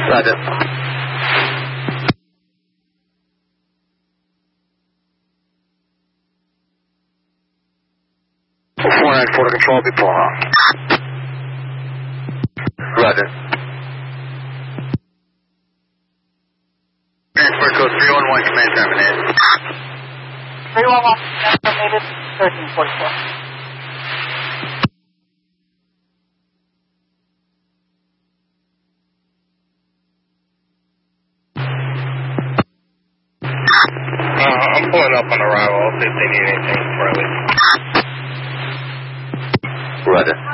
Roger. 494 to control, be pulling off. Roger. Transfer code 311, command terminated. 311, command terminated, 1344. I'm pulling up on arrival. I'll see if they need anything for at least. Roger.